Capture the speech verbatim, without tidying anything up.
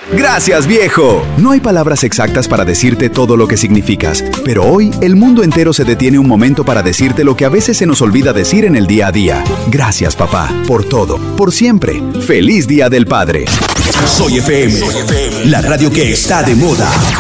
Gracias, viejo. No hay palabras exactas para decirte todo lo que significas, pero hoy el mundo entero se detiene un momento para decirte lo que a veces se nos olvida decir en el día a día. Gracias, papá, por todo, por siempre. ¡Feliz Día del Padre! Soy F M, la radio que está de moda.